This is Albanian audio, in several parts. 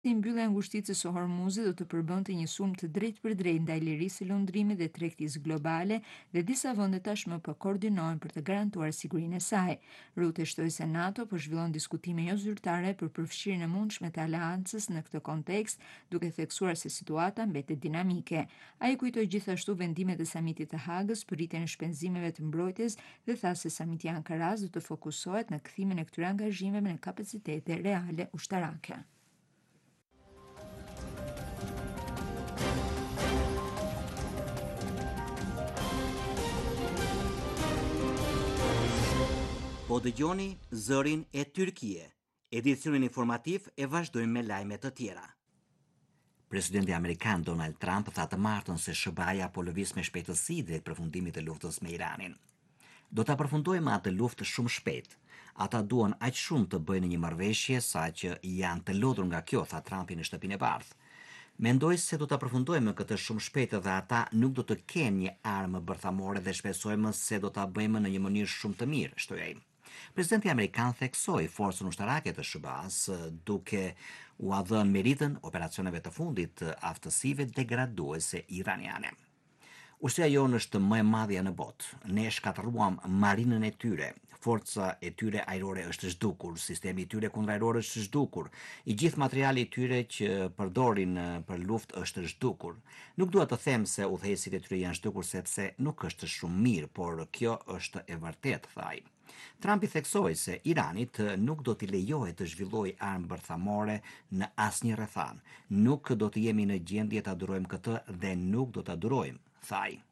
Si mbyllja e ngushticës së Hormuzit do të përbënte një sulm të drejtë për drejtë ndaj lirisë së lundrimit dhe tregtisë globale dhe disa vende tashmë po koordinohen për të garantuar sigurinë e saj. Rutte shtoi se NATO po zhvillon diskutime jo zyrtare për përfshirjen e mundshme të aleancës në këtë kontekst, duke theksuar se situata mbetet dinamike. Ai kujtoi gjithashtu vendimet e samitit të Hagës për rritjen e shpenzimeve të mbrojtjes dhe tha se samiti i Ankaras do të fokusohet në kthimin e këtyre angazhimeve në kapacitete reale ushtarake. Po dëgjoni zërin e Tyrkie. Edicionin informativ e vazhdojmë me lajme të tjera. Presidenti amerikan Donald Trump tha të martën se SBA-ja po lëviz me shpejtësi drejt përfundimit të luftës me Iranin. Do ta përfundojmë atë luftë shumë shpejt. Ata duan aq shumë të bëjnë një marrëveshje sa që janë të lodhur nga kjo, tha Trumpi në Shtëpinë e Bardhë. Mendoj se do ta përfundojmë këtë shumë shpejt dhe ata nuk do të kenë një armë bërthamore dhe shpresojmë se do ta bëjmë në një mënyrë shumë të mirë, shtoi ai. Presidenti amerikan theksoi forcën ushtarake të SBA-s duke u dhënë meritën operacioneve të fundit të aftësive degraduese iraniane. Ushtria jonë është më e madhja në botë. Ne shkatëruam marinën e tyre. Forca e tyre ajrore është zhdukur, sistemi i tyre kundërajror është zhdukur. I gjithë materiali i tyre që përdorin për luftë është zhdukur. Nuk dua të them se udhëheqësit e tyre janë zhdukur sepse nuk është shumë mirë, por kjo është e vërtetë, tha ai. Trumpi theksoi se Iranit nuk do t'i lejohet të zhvillojë armë bërthamore në asnjë rrethan. Nuk do të jemi në gjendje ta durojmë këtë dhe nuk do ta durojmë, tha ai.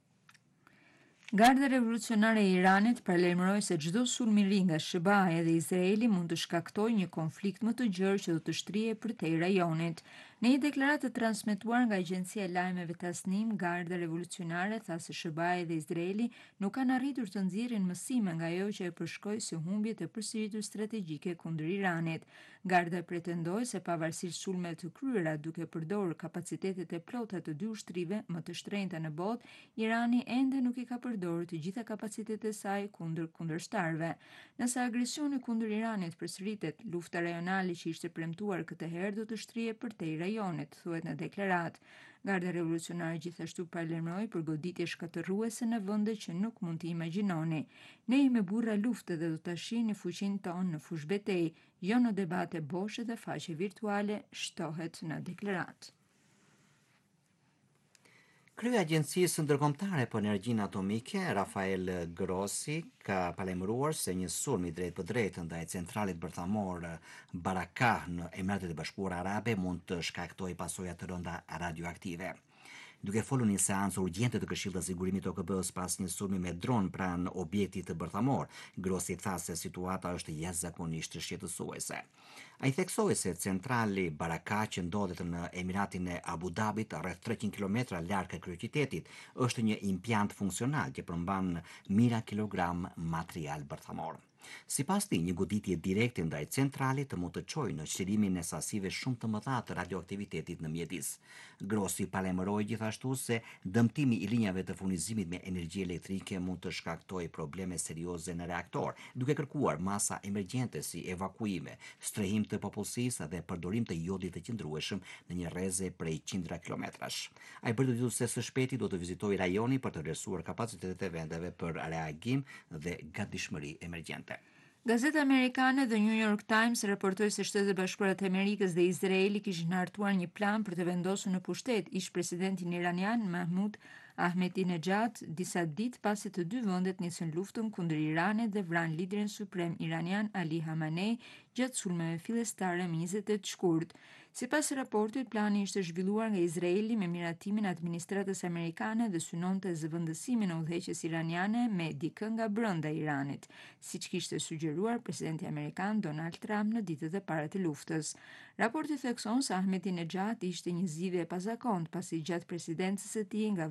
Garda revolucionare e Iranit paralajmëroi se çdo sulm i ri nga SBA-ja dhe Izraeli mund të shkaktojë një konflikt më të gjerë që do të shtrihej përtej rajonit. Në një deklaratë të transmetuar nga agjencia e lajmeve Tasnim, Garda revolucionare tha se SBA-ja dhe Izraeli nuk kanë arritur të nxjerrin mësime nga ajo që e përshkroi si humbje të përsëritur strategjike kundër Iranit. Garda pretendoi se pavarësisht sulmeve të kryera duke përdorur kapacitetet e plota të dy ushtrive më të shtrenjta në botë, Irani ende nuk i ka përdorur të gjitha kapacitetet e saj kundër kundërshtarëve. Nëse agresioni kundër Iranit përsëritet, lufta rajonale që ishte premtuar këtë herë do të shtrihej përtej rajonit, thuhet në deklaratë. Garda revolucionare gjithashtu paralajmëroi për goditje shkatërruese në vende që nuk mund t'i imagjinoni. Ne jemi burra lufte dhe do ta shihni fuqinë tonë në fushë betejë, jo në debate boshe dhe faqe virtuale, shtohet në deklaratë. Kryeja e Agjencisë Ndërkombëtare për Energjinë Atomike, Rafael Grossi, ka paralajmëruar se një sulm i drejtë ndaj centralit bërthamor Barakah në Emiratet e Bashkuara Arabe mund të shkaktojë pasoja të rënda radioaktive. Duke folur një seancë urgjente të Këshillit të Sigurimit të OKB-s pas një sulmi me dron pranë objektit të bërthamor, Grossi tha se situata është jashtëzakonisht shqetësuese. Ai theksoi se centrali Barakah, që ndodhet në Emiratin e Abu Dhabit, rreth 300 kilometra larg kryeqytetit, është një impjant funksional që përmban mijëra kilogram material bërthamor. Sipas tij, një goditje direkte ndaj centralit mund të çojë në çlirimin e sasive shumë të mëdha të radioaktivitetit në mjedis. Grossi paralajmëroi gjithashtu se dëmtimi i linjave të furnizimit me energji elektrike mund të shkaktojë probleme serioze në reaktor, duke kërkuar masa emergjente si evakuime, strehim të popullsisë dhe përdorim të jodit të qëndrueshëm në një rreze prej qindra kilometrash. Ai bëri të ditur se së shpejti do të vizitojë rajonin për të vlerësuar kapacitetet e vendeve për reagim dhe gatishmëri emergjente. Gazeta amerikane The New York Times raportoi se Shtetet e Bashkuara të Amerikës dhe Izraeli kishin hartuar një plan për të vendosur në pushtet ish-presidentin iranian Mahmoud Ahmadinejad disa ditë pasi të dy vendet nisën luftën kundër Iranit dhe vranë liderin suprem iranian Ali Khamenei gjatë sulmeve fillestare më 28 shkurt. Sipas raportit, plani ishte zhvilluar nga Izraeli me miratimin e administratës amerikane dhe synonte zëvendësimin e udhëheqjes iraniane me dikë nga brenda Iranit, siç kishte sugjeruar presidenti amerikan Donald Trump në ditët e para të luftës. Raporti thekson se Ahmadinejad ishte një zgjidhje e pazakontë pasi gjatë presidencës së tij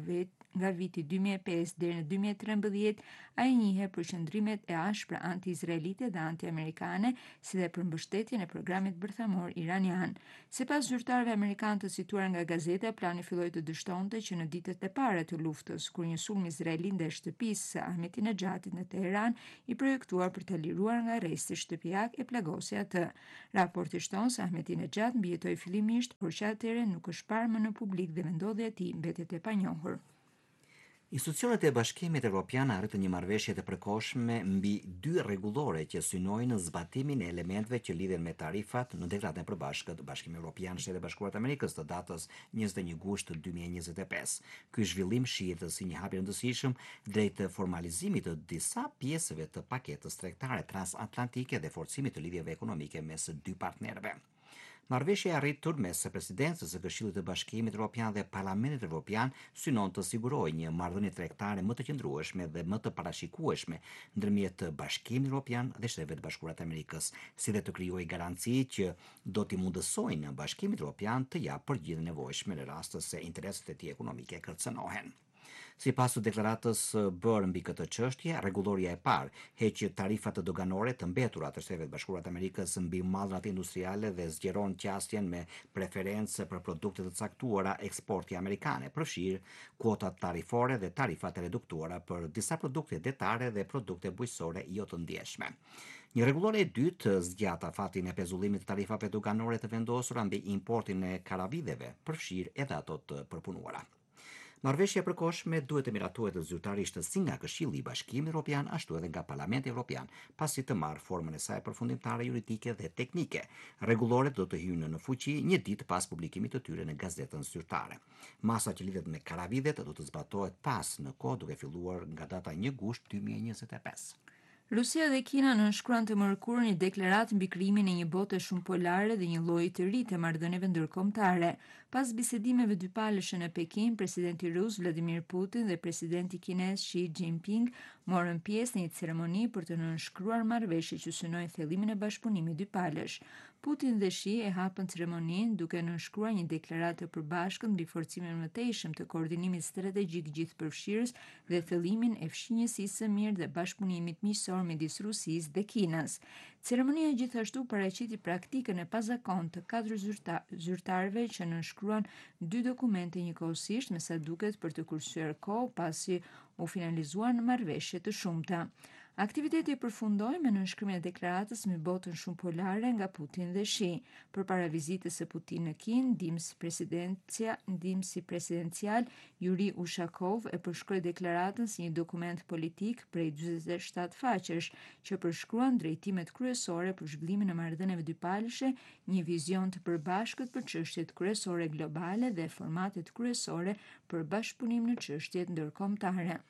nga viti 2005 deri në 2013, ai njihet për qëndrimet e ashpra anti-izraelite dhe anti-amerikane, si dhe për mbështetjen e programit bërthamor iranian. Sipas zyrtarëve amerikanë të cituar nga gazeta, plani filloi të dështonte që në ditët e para të luftës, kur një sulm izraeli ndaj shtëpisë së Ahmetinejatit në Teheran i projektuar për të liruar nga arresti shtëpiak e plagosi atë. Raporti shton se Ahmetinejad mbijetoi fillimisht, por që atëherë nuk është parë më në publik dhe vendodhja e tij mbetet e panjohur. Institucionet e Bashkimit Evropian arritën një marrëveshje të përkohshme mbi 2 rregullore që synojnë zbatimin e elementeve që lidhen me tarifat në deklaratën e përbashkët Bashkimi Evropian Shtetet e Bashkuara të Amerikës të datës 21 gusht 2025. Ky zhvillim shihet si një hapje rëndësishëm drejt formalizimit të disa pjesëve të paketës tregtare transatlantike dhe forcimit të lidhjeve ekonomike mes dy partnerëve. Marrëveshja e arritur mes presidencës së Këshillit të Bashkimit Evropian dhe Parlamentit Evropian synon të sigurojë një marrëdhënie tregtare më të qëndrueshme dhe më të parashikueshme ndërmjet Bashkimit Evropian dhe Shtetet e Bashkuara të Amerikës, si dhe të krijojë garanci që do t'i mundësojnë Bashkimit Evropian të japë përgjigje nevojshme në rast se interesat e tij ekonomike kërcënohen. Sipas deklaratës bërë mbi këtë çështje, rregulloria e parë heq tarifat doganore të mbetura të Shtetet Bashkuara të Amerikës mbi mallrat industriale dhe zgjeron qasjen me preferencë për produkte të caktuara eksporti amerikane, përfshirë kuotat tarifore dhe tarifat e reduktuara për disa produkte detare dhe produkte bujqësore jo të ndjeshme. Një rregullore e dytë zgjat afatin e pezullimit të tarifave doganore të vendosura mbi importin e karavidheve, përfshirë edhe ato të përpunuara. Marrëveshja e përkohshme duhet të miratohet zyrtarisht si nga Këshilli i Bashkimit Evropian ashtu edhe nga Parlamenti Evropian, pasi të marrë formën e saj përfundimtare juridike dhe teknike. Rregulloret do të hyjnë në fuqi një ditë pas publikimit të tyre në gazetën zyrtare. Masa që lidhet me karavidhet do të zbatohet pas në kohë duke filluar nga data 1 gusht 2025. Rusia dhe Kina nënshkruan të mërkurë një deklaratë mbi krijimin e një bote shumë polare dhe një lloji të ri të marrëdhënieve ndërkombëtare. Pas bisedimeve dypalëshe në Pekin, presidenti rus Vladimir Putin dhe presidenti kinez Xi Jinping morën pjesë në një ceremoni për të nënshkruar marrëveshje që synojnë thellimin e bashkëpunimit dypalësh. Putin dhe Xi e hapën ceremoninë duke nënshkruar një deklaratë të përbashkët mbi forcimin më tejshëm të koordinimit strategjik gjithëpërfshirës dhe thellimin e fshinjësisë së mirë dhe bashkëpunimit miqësor midis Rusisë dhe Kinës. Ceremonia gjithashtu paraqiti praktikën e pazakontë të 4 zyrtarëve që nënshkruan 2 dokumente njëkohësisht, me sa duket për të kursyer kohë pasi u finalizuan marrëveshje të shumta. Aktiviteti përfundoi me nënshkrimin e deklaratës mbi botën shumë polare nga Putin dhe Xi. Përpara vizitës së Putin në Kinë, ndihmësi presidencial Yuri Ushakov e përshkroi deklaratën si një dokument politik prej 47 faqesh që përshkruan drejtimet kryesore për zhvillimin e marrëdhënieve dypalëshe, një vizion të përbashkët për çështjet kryesore globale dhe formatet kryesore për bashkëpunim në çështjet ndërkombëtare.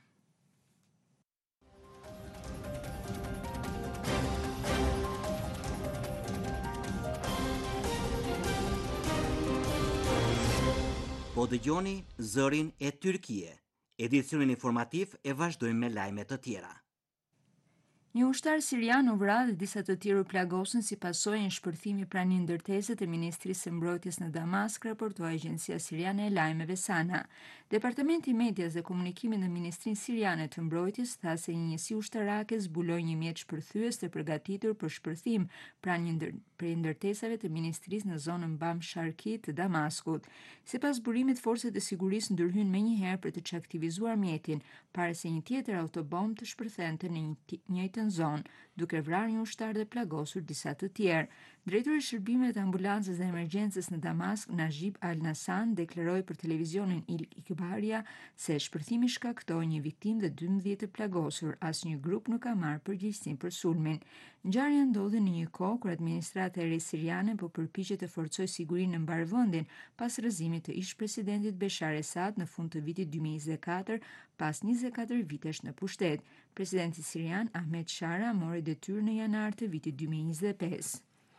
Po dëgjoni Zërin e Tyrkie. Edicionin informativ e vazhdojmë me lajme të tjera. Një ushtar sirian u vra dhe disa të tjerë u plagosën si pasojë një shpërthimi pranë një ndërtese të Ministrisë së Mbrojtjes në Damask, raportoi agjencia siriane e lajmeve SANA. Departamenti i Medias dhe Komunikimit në Ministrinë Siriane të Mbrojtjes tha se një njësi ushtarake zbuloi një mjet shpërthyes të përgatitur për shpërthim pranë një ndërtesave të ministrisë në zonën Bam Sharqi të Damaskut. Sipas burimit, forcat e sigurisë ndërhyn menjëherë për të çaktivizuar mjetin, para se një tjetër autobomb të shpërthente në njëjtën zonë, duke vrarë një ushtar dhe plagosur disa të tjerë. Drejtori i shërbimeve të ambulancës dhe emergjencës në Damask, Najib Al-Nasan, deklaroi për televizionin Ikhbaria se shpërthimi shkaktoi një viktimë dhe 12 të plagosur. Asnjë grup nuk ka marrë përgjegjësinë për sulmin. Ngjarja ndodhi në një kohë kur administrata e re siriane po përpiqet të forcojë sigurinë në mbarvendin pas rrëzimit të ish-presidentit Bashar Assad në fund të vitit 2024, pas 24 vitesh në pushtet. Presidenti sirian Ahmed Shara mori detyrë në janar të vitit 2025.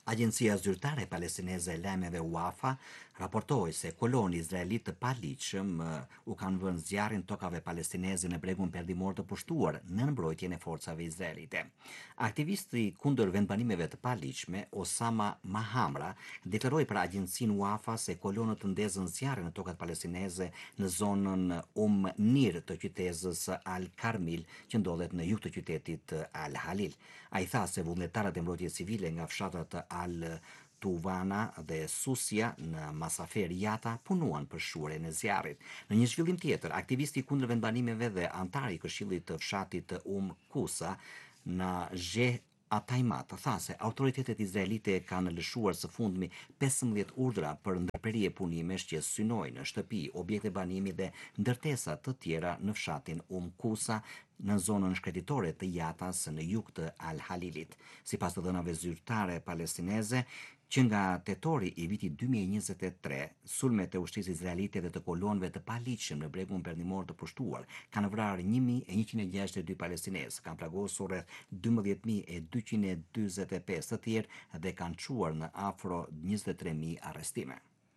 Agjencia zyrtare palestineze e lajmeve Wafa raportoi se koloni izraelit të paligjshëm u kanë vënë zjarrin tokave palestineze në bregun perëndimor të pushtuar në mbrojtjen e forcave izraelite. Aktivisti kundër vendbanimeve të paligjshme Osama Mahamra deklaroi për agjencinë Wafa se kolonët ndezën zjarre në tokat palestineze në zonën Nir të qytetës Al Karmil që ndodhet në jug të qytetit Al Halil. Ai tha se vullnetarët e mbrojtjes civile nga fshatat Al Tuvana dhe Susia në Masafer Jata punuan për shuarjen e zjarrit. Në një zhvillim tjetër, aktivisti kundër vendbanimeve dhe antari i Këshillit të fshatit Kusa në Ataimat tha se autoritetet izraelite kanë lëshuar së fundmi 15 urdhra për ndërprerje punimesh që synojnë në shtëpi, objekte banimi dhe ndërtesa të tjera në fshatin Kusa në zonën shkretitore të Jatas në jug të Al Halilit. Sipas të dhënave zyrtare palestineze, që nga tetori i vitit 2023, sulmet e ushtrisë izraelite dhe të kolonëve të paligjshëm në bregun perëndimor të pushtuar kanë vrarë 1162 palestinezë, kanë plagosur rreth 12245 të tjerë dhe kanë çuar në afro 23000 arrestime.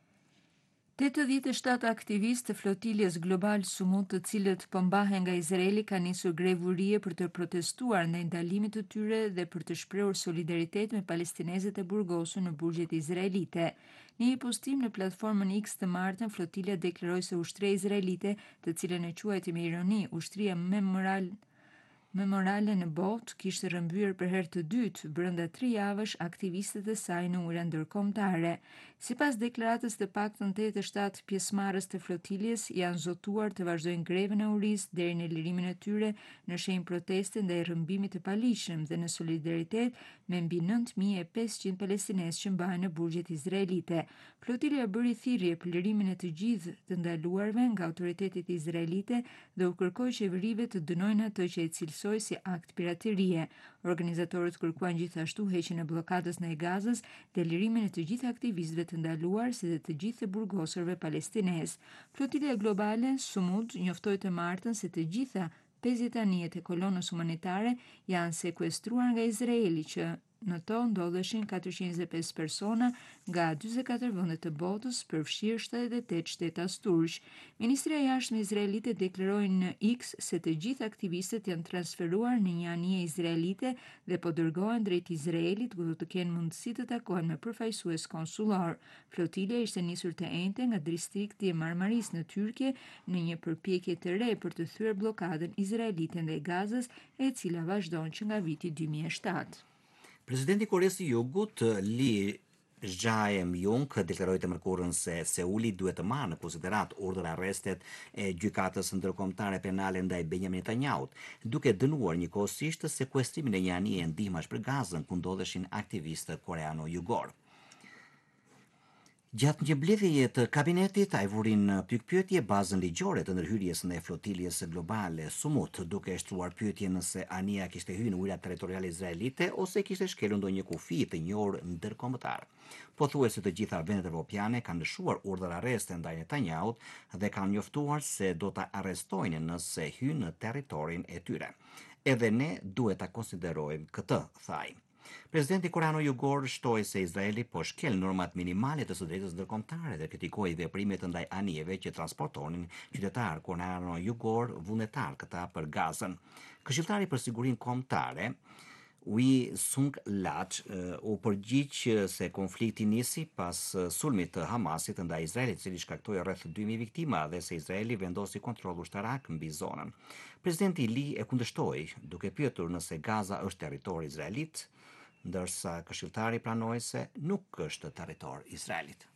87 aktivistë të flotiljes global Sumut, të cilët mbahen nga Izraeli, kanë nisur grevurie për të protestuar ndaj ndalimit të tyre dhe për të shprehur solidaritet me palestinezët e burgosur në burgjet izraelite. Në një postim në platformën X të martën, flotilja deklaroi se ushtria izraelite, të cilën e quajti me ironi ushtria me morale në botë, kishte rrëmbyer për herë të dytë brenda 3 javësh aktivistët e saj në ujëra ndërkombëtare. Sipas deklaratës, të paktën 87 pjesëmarrës të flotiljes janë zotuar të vazhdojnë grevën e urisë deri në lirimin e tyre në shenjë proteste ndaj rrëmbimit të paligjshëm dhe në solidaritet me mbi 9500 palestinezë që mbahen në burgjet izraelite. Flotilja bëri thirrje për lirimin e të gjithë të ndaluarve nga autoritetet izraelite dhe u kërkoi qeverive të dënojnë atë që e cilësoi si akt piraterie. Organizatorët kërkuan gjithashtu heqjen e bllokadës ndaj Gazës dhe lirimin e të gjithë aktivistëve të ndaluar, si dhe të gjithë të burgosurve palestinezë. Flotilja globale Sumud njoftoi të martën se të gjitha 50 anijet e kolonës humanitare janë sekuestruar nga Izraeli, që në to ndodheshin 425 persona nga 44 vende të botës, përfshirë 78 shtetas turq. Ministria e Jashtme izraelite deklaroi në X se të gjithë aktivistët janë transferuar në një anije izraelite dhe po dërgohen drejt Izraelit, ku do të kenë mundësi të takohen me përfaqësues konsullor. Flotilja ishte nisur të enjte nga distrikti i Marmaris në Tyrkje në një përpjekje të re për të thyer bllokadën izraelite ndaj Gazës, e cila vazhdon që nga viti 2007. Presidenti i Koreas së Jugut, Lee Jae-myung, deklaroi të mërkurën se Seuli duhet të marrë në konsiderat urdhër arrestet e gjykatës ndërkombëtare penale ndaj Benjamin Netanyahut, duke dënuar njëkohësisht sekuestrimin e një anije ndihmash për Gazën ku ndodheshin aktivistë koreano-jugor. Gjatë një mbledhjeje të kabinetit, ai vuri në pikpyetje bazën ligjore të ndërhyrjes në flotiljes globale Sumut, duke shtruar pyetjen nëse anija kishte hyrë në ujërat territoriale izraelite ose kishte shkelur ndonjë kufi të njohur ndërkombëtar. Pothuajse të gjitha vendet evropiane kanë lëshuar urdhër arreste ndaj Netanyahut dhe kanë njoftuar se do ta arrestojnë nëse hyn në territorin e tyre. Edhe ne duhet ta konsiderojmë këtë, thaj. Presidenti koreano-jugor shtoi se Izraeli po shkel normat minimale të së drejtës ndërkombëtare dhe kritikoi veprimet ndaj anijeve që transportonin qytetar koreano-jugor vullnetar këta për Gazën. Këshilltari për sigurinë kombëtare Wi Sung Lat u përgjigj se konflikti nisi pas sulmit të Hamasit ndaj Izraelit, i cili shkaktoi rreth 2000 viktima dhe se Izraeli vendosi kontroll ushtarak mbi zonën. Presidenti Lee e kundërshtoi, duke pyetur nëse Gaza është territor izraelit, ndërsa këshilltari pranoi se nuk është territor izraelit.